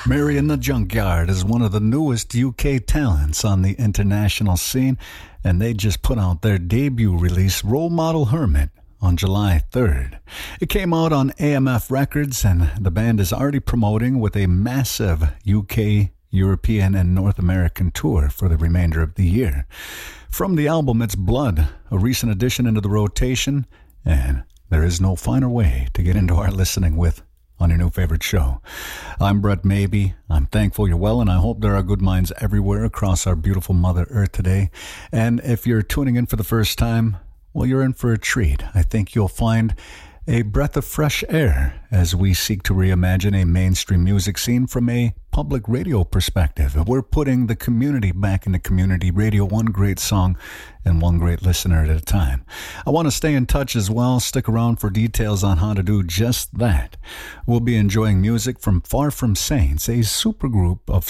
Mary in the Junkyard is one of the newest UK talents on the international scene, and they just put out their debut release, Role Model Hermit, on July 3rd. It came out on AMF Records, and the band is already promoting with a massive UK, European, and North American tour for the remainder of the year. From the album, it's Blood, a recent addition into the rotation, and there is no finer way to get into our listening with on your new favorite show. I'm Brett Maybe. I'm thankful you're well, and I hope there are good minds everywhere across our beautiful Mother Earth today. And if you're tuning in for the first time, well, you're in for a treat. I think you'll find a breath of fresh air as we seek to reimagine a mainstream music scene from a public radio perspective. We're putting the community back into community radio, one great song and one great listener at a time. I want to stay in touch as well. Stick around for details on how to do just that. We'll be enjoying music from Far From Saints, a supergroup of